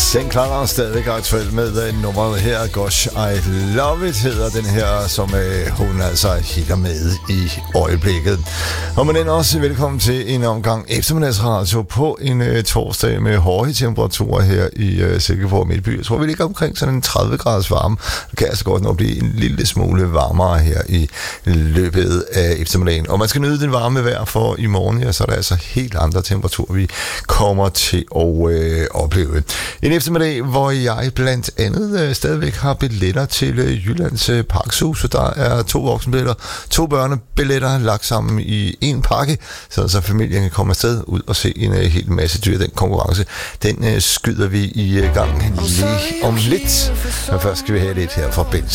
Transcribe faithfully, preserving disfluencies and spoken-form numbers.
Den klarer stadig aktuelt med uh, nummeret her. Gosh, I Love It hedder den her, som uh, hun altså hitter med i øjeblikket. Og med den også velkommen til en omgang eftermiddagsradio på en uh, torsdag med hårde temperaturer her i uh, Silkeborg Midtby. Jeg tror, vi ligger omkring sådan en tredive graders varme. Det kan altså godt nå blive en lille smule varmere her i løbet af eftermiddagen. Og man skal nyde den varme vejr, for i morgen ja, så er der altså helt andre temperaturer, vi kommer til at uh, opleve. En eftermiddag, hvor jeg blandt andet øh, stadigvæk har billetter til øh, Jyllands øh, Parkshus, så der er to voksenbilletter, to børnebilletter lagt sammen i en pakke, så, så familien kan komme afsted ud og se en øh, hel masse dyr. Den konkurrence, den øh, skyder vi i øh, gang lige om lidt. Men først skal vi have lidt her fra Benz.